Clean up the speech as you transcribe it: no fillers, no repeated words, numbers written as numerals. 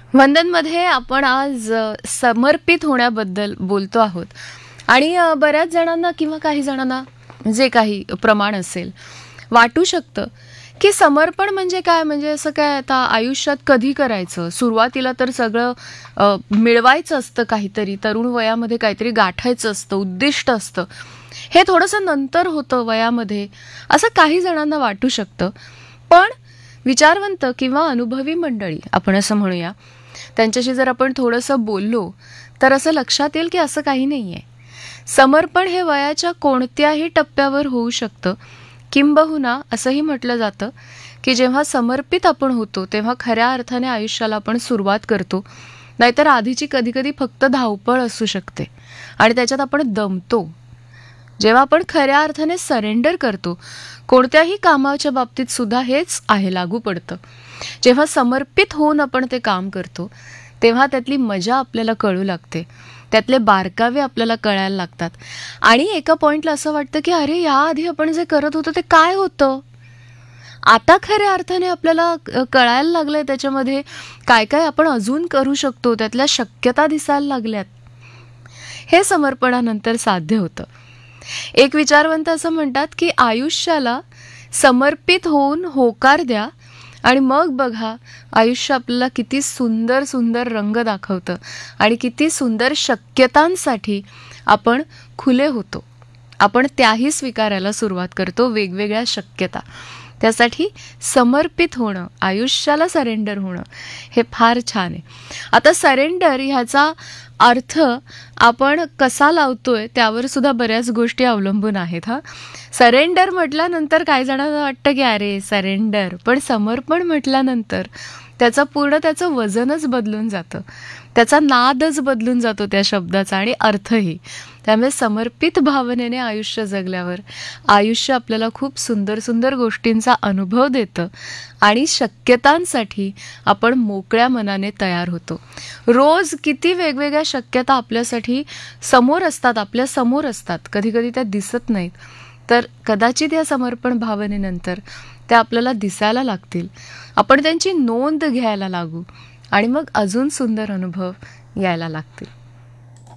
वंदनमध्ये आपण आज समर्पित होण्याबद्दल बोलतो आहोत. आणि बऱ्याच जणांना किंवा काही जणांना जे काही प्रमाण असेल वाटू शकतं की समर्पण म्हणजे काय, म्हणजे असं काय आता आयुष्यात कधी करायचं, सुरुवातीला तर सगळं मिळवायचं असतं, काहीतरी तरुण वयामध्ये काहीतरी गाठायचं असतं, उद्दिष्ट असतं, हे थोडंसं नंतर होतं वयामध्ये, असं काही जणांना वाटू शकतं. पण विचारवंत किंवा अनुभवी मंडळी आपण असं म्हणूया, त्यांच्याशी जर आपण थोडंसं बोललो तर असं लक्षात येईल की असं काही नाही आहे. समर्पण हे वयाच्या कोणत्याही टप्प्यावर होऊ शकतं. किंबहुना असंही म्हटलं जातं की जेव्हा समर्पित आपण होतो तेव्हा खऱ्या अर्थाने आयुष्याला आपण सुरुवात करतो. नाहीतर आधीची कधीकधी फक्त धावपळ असू शकते आणि त्याच्यात आपण दमतो. जेव्हा आपण खऱ्या अर्थाने सरेंडर करतो, कोणत्याही कामाच्या बाबतीत सुद्धा हेच आहे, लागू पडतं. जेव्हा समर्पित होऊन आपण ते काम करतो तेव्हा त्यातली मजा आपल्याला कळू लागते, त्यातले बारकावे आपल्याला कळायला लागतात. आणि एका पॉइंटला असं वाटतं की अरे याआधी आपण जे करत होतो ते काय होतं, आता खऱ्या अर्थाने आपल्याला कळायला लागलंय त्याच्यामध्ये काय काय आपण अजून करू शकतो, त्यातल्या शक्यता दिसायला लागल्यात. हे समर्पणानंतर साध्य होतं. एक विचारवंत असं म्हणतात की आयुष्याला समर्पित होऊन होकार द्या आणि मग बघा आयुष्य आपल्याला किती सुंदर सुंदर रंग दाखवतं आणि किती सुंदर शक्यतांसाठी आपण खुले होतो. आपण त्याही स्वीकारायला सुरुवात करतो, वेगवेगळ्या शक्यता. त्यासाठी समर्पित होणं, आयुष्याला सरेंडर होणं हे फार छान आहे. आता सरेंडर ह्याचा अर्थ आपण कसा लावतोय त्यावर सुद्धा बऱ्याच गोष्टी अवलंबून आहेत. सरेंडर म्हटल्यानंतर काही जणांना वाटतं की अरे सरेंडर, पण समर्पण म्हटल्यानंतर त्याचं वजनच बदलून जातं, त्याचा नादच बदलून जातो त्या शब्दाचा आणि अर्थही. त्यामुळे समर्पित भावनेने आयुष्य जगल्यावर आयुष्य आपल्याला खूप सुंदर सुंदर गोष्टींचा अनुभव देतं आणि शक्यतांसाठी आपण मोकळ्या मनाने तयार होतो. रोज किती वेगवेगळ्या शक्यता आपल्यासाठी समोर असतात, आपल्या समोर असतात, कधी कधी त्या दिसत नाहीत, तर कदाचित या समर्पण भावनेनंतर त्या आपल्याला दिसायला लागतील, आपण त्यांची नोंद घ्यायला लागू आणि मग अजून सुंदर अनुभव यायला लागतील.